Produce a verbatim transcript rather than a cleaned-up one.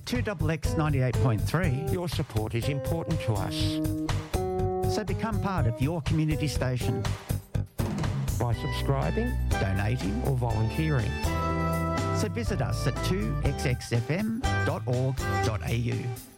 two X X ninety-eight point three. Your support is important to us. So become part of your community station by subscribing, donating or volunteering. So visit us at two x x f m dot org dot a u.